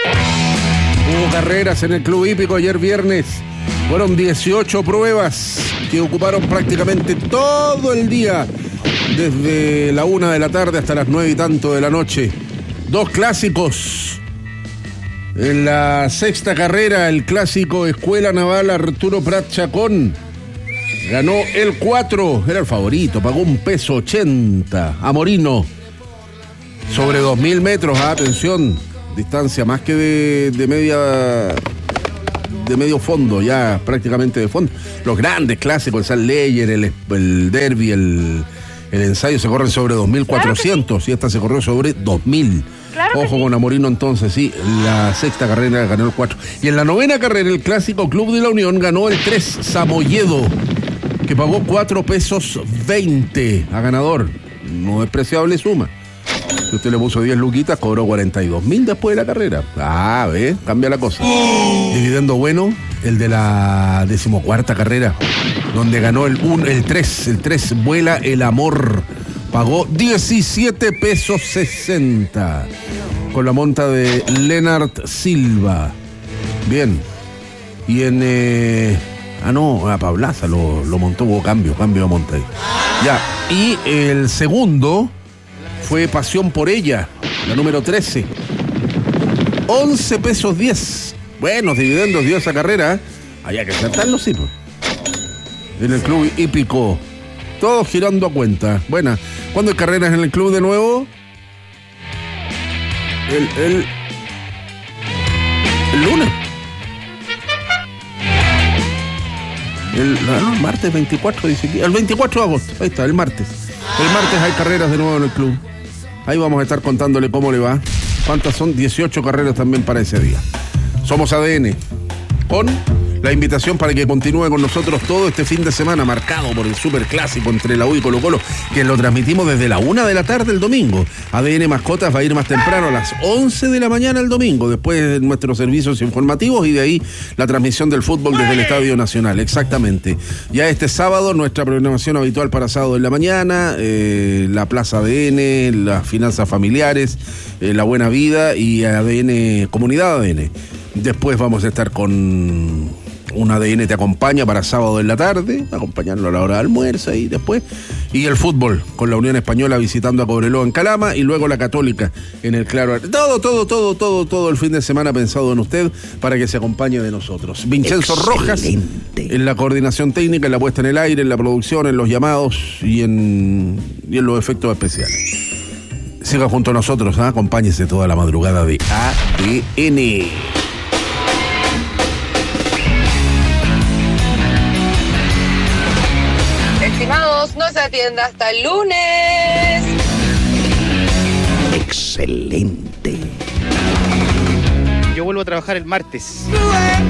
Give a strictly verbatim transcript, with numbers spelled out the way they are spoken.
Hubo carreras en el Club Hípico ayer viernes. Fueron dieciocho pruebas que ocuparon prácticamente todo el día, desde la una de la tarde hasta las nueve y tanto de la noche. Dos clásicos. En la sexta carrera, el clásico Escuela Naval Arturo Prat Chacón ganó el cuatro, era el favorito, pagó un peso ochenta a Morino. Sobre dos mil metros, atención, distancia más que de, de media, de medio fondo, ya prácticamente de fondo. Los grandes clásicos, el Salt Leyer, el, el Derby, el, el ensayo se corren sobre dos mil cuatrocientos, claro, y esta se corrió sobre dos mil. Claro. Ojo sí. Con Amorino entonces, sí, la sexta carrera ganó el cuatro. Y en la novena carrera, el clásico Club de la Unión ganó el tres, Samoyedo, que pagó cuatro pesos veinte a ganador. No despreciable suma. Si usted le puso diez luquitas, cobró cuarenta y dos mil después de la carrera. Ah, ¿ves? Cambia la cosa. Oh. Dividendo bueno, el de la decimocuarta carrera, donde ganó el uno, el tres, el tres, Vuela el Amor. Pagó diecisiete pesos sesenta con la monta de Lennart Silva. Bien. Y en... Eh, ah, no, a Pablaza lo, lo montó, hubo cambio, cambio de monta ahí. Ya, y el segundo fue Pasión por Ella, la número trece. once pesos diez. Buenos dividendos dio esa carrera. ¿eh? Había que acertarlo, sí, pues. En el Club Hípico. Todos girando a cuenta. Buena. ¿Cuándo hay carreras en el club de nuevo? El, el, el lunes. El, no, el martes veinticuatro, dice aquí. El veinticuatro de agosto. Ahí está, el martes. El martes hay carreras de nuevo en el club. Ahí vamos a estar contándole cómo le va. ¿Cuántas son? dieciocho carreras también para ese día. Somos A D N. Con la invitación para que continúe con nosotros todo este fin de semana, marcado por el superclásico entre la U y Colo Colo, que lo transmitimos desde la una de la tarde el domingo. A D N Mascotas va a ir más temprano, a las once de la mañana el domingo, después de nuestros servicios informativos, y de ahí la transmisión del fútbol desde el Estadio Nacional, exactamente. Ya este sábado, nuestra programación habitual para sábado en la mañana, eh, la Plaza A D N, las finanzas familiares, eh, la buena vida y A D N, Comunidad A D N. Después vamos a estar con un A D N Te Acompaña para sábado en la tarde, acompañarlo a la hora de almuerzo y después. Y el fútbol, con la Unión Española visitando a Cobreloa en Calama y luego la Católica en el Claro. Todo, todo, todo, todo, todo el fin de semana pensado en usted para que se acompañe de nosotros. Vincenzo Rojas en la coordinación técnica, en la puesta en el aire, en la producción, en los llamados y en, y en los efectos especiales. Siga junto a nosotros, ¿eh? Acompáñese toda la madrugada de A D N. Estimados, no se atienda hasta el lunes. Excelente. Yo vuelvo a trabajar el martes.